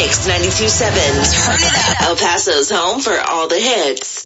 Mix 92.7. Turn it up. El Paso's home for all the hits.